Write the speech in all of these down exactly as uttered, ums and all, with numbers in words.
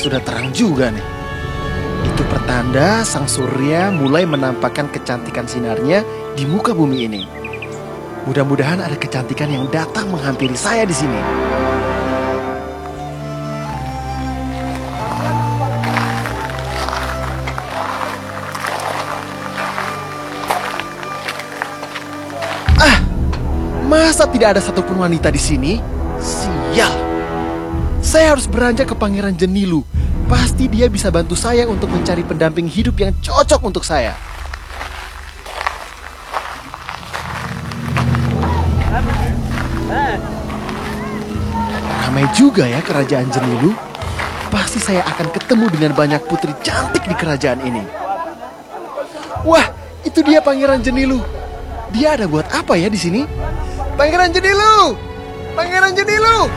sudah terang juga nih. Itu pertanda sang surya mulai menampakkan kecantikan sinarnya di muka bumi ini. Mudah-mudahan ada kecantikan yang datang menghampiri saya di sini. Ah, masa tidak ada satupun wanita di sini? Sial. Saya harus beranjak ke Pangeran Jenilu. Pasti dia bisa bantu saya untuk mencari pendamping hidup yang cocok untuk saya. Ramai juga ya kerajaan Jenilu. Pasti saya akan ketemu dengan banyak putri cantik di kerajaan ini. Wah, itu dia Pangeran Jenilu. Dia ada buat apa ya di sini? Pangeran Jenilu! Pangeran Jenilu!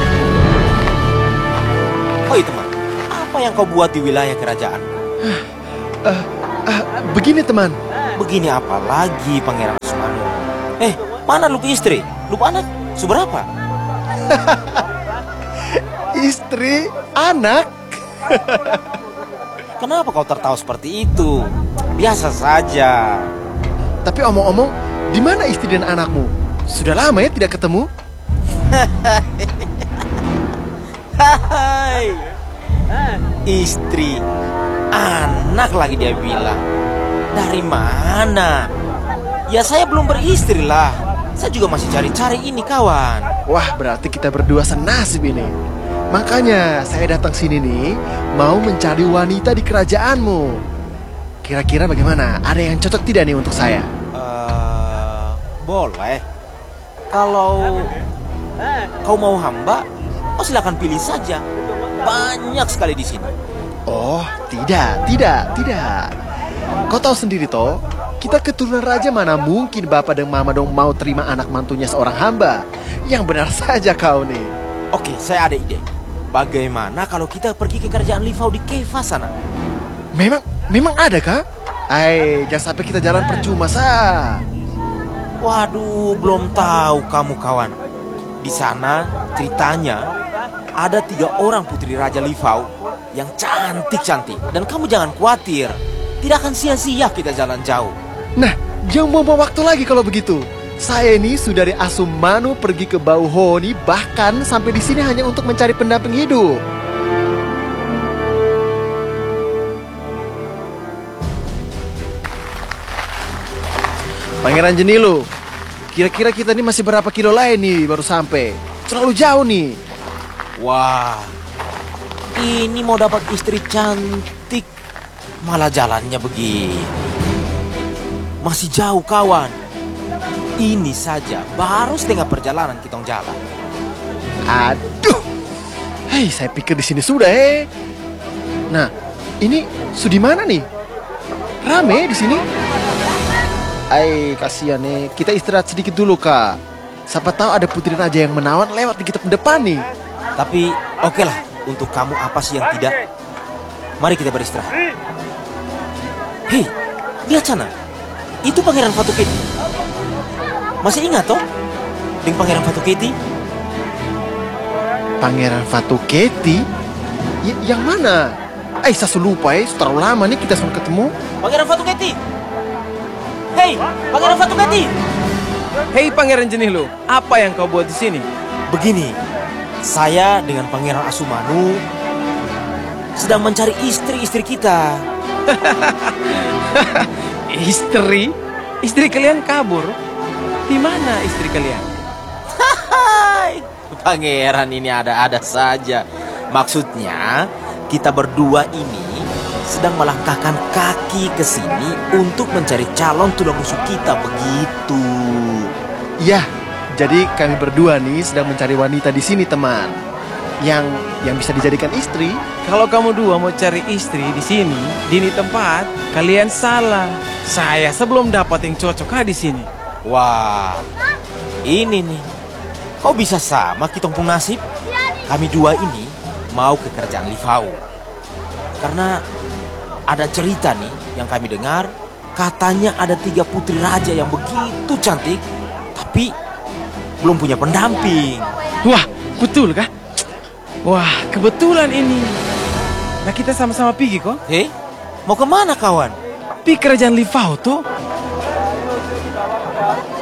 Oi teman, apa yang kau buat di wilayah kerajaan? Uh, uh, uh, begini teman. Begini apa lagi Pangeran Asumanu? Eh, mana lupa istri? Lupa anak? Seberapa? Istri, anak. Kenapa kau tertawa seperti itu? Biasa saja. Tapi omong-omong, di mana istri dan anakmu? Sudah lama ya tidak ketemu? Hai, istri, anak lagi dia bilang. Dari mana? Ya saya belum beristri lah. Saya juga masih cari-cari ini kawan. Wah, berarti kita berdua senasib ini. Makanya saya datang sini nih, mau mencari wanita di kerajaanmu. Kira-kira bagaimana? Ada yang cocok tidak nih untuk saya? Uh, boleh. Kalau kau mau hamba, oh silakan pilih saja. Banyak sekali di sini. Oh, tidak, tidak, tidak. Kau tahu sendiri toh, kita keturunan raja mana mungkin bapak dan mama dong mau terima anak mantunya seorang hamba. Yang benar saja kau nih. Oke, saya ada ide. Bagaimana kalau kita pergi ke kerajaan Livau di Keva sana? Memang, memang ada kah? Ay, jangan sampai kita jalan percuma sah. Waduh, belum tahu kamu kawan. Di sana ceritanya ada tiga orang putri Raja Livau yang cantik-cantik. Dan kamu jangan khawatir, tidak akan sia-sia kita jalan jauh. Nah, jangan buang-buang waktu lagi kalau begitu. Saya ini sudah dari Asumanu pergi ke Bauhoni, bahkan sampai di sini hanya untuk mencari pendamping hidup. Pangeran Jenilu, kira-kira kita ini masih berapa kilo lain nih baru sampai? Terlalu jauh nih. Wah, ini mau dapat istri cantik, malah jalannya begini. Masih jauh kawan. Ini saja baru setengah perjalanan kita jalan. Aduh, hei, saya pikir di sini sudah eh. Nah, ini sudah di mana nih? Rame di sini. Ay, kasihan nih. Kita istirahat sedikit dulu kak. Siapa tahu ada putri raja yang menawan lewat di kita depan nih. Tapi oke lah, untuk kamu apa sih yang tidak? Mari kita beristirahat. Hei, lihat sana. Itu Pangeran Fatuketi. Masih ingat toh? Dengan Pangeran Fatuketi? Pangeran Fatuketi? Y- yang mana? Eh, saya lupa ya. Terlalu lama nih kita semua ketemu. Pangeran Fatuketi! Hei, Pangeran Fatuketi! Hei Pangeran Jenilu, apa yang kau buat di sini? Begini, saya dengan Pangeran Asumanu sedang mencari istri-istri kita. Istri? Istri kalian kabur? Di mana istri kalian? Hai, Pangeran ini ada-ada saja. Maksudnya, kita berdua ini sedang melangkahkan kaki ke sini untuk mencari calon tulang rusuk kita, begitu. Iya, jadi kami berdua nih sedang mencari wanita di sini teman. Yang yang bisa dijadikan istri. Kalau kamu dua mau cari istri di sini, di ini tempat, kalian salah. Saya sebelum dapat yang cocok ah di sini. Wah, ini nih. Kok bisa sama kita pun nasib? Kami dua ini mau ke kerajaan Livau. Karena ada cerita nih yang kami dengar, katanya ada tiga putri raja yang begitu cantik, tapi belum punya pendamping. Wah, betul kah? Wah, kebetulan ini. Nah kita sama-sama pergi kok. Hei, mau kemana kawan? Pi kerajaan Livau tuh.